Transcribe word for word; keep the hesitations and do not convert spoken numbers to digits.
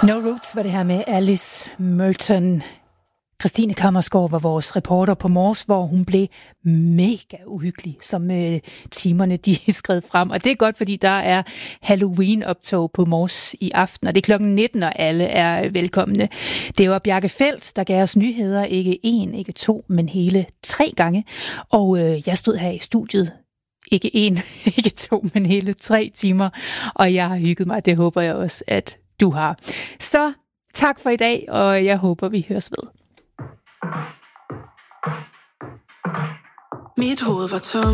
No Roots var det her med Alice Merton. Christine Kammersgaard var vores reporter på Mors, hvor hun blev mega uhyggelig, som øh, timerne de skred frem. Og det er godt, fordi der er Halloween-optog på Mors i aften, og det er klokken nitten, og alle er velkomne. Det var Bjarke Feldt, der gav os nyheder, ikke én, ikke to, men hele tre gange. Og øh, jeg stod her i studiet, ikke én, ikke to, men hele tre timer, og jeg har hygget mig. Det håber jeg også, at du har. Så tak for i dag, og jeg håber, vi høres ved. Mit hoved var tom.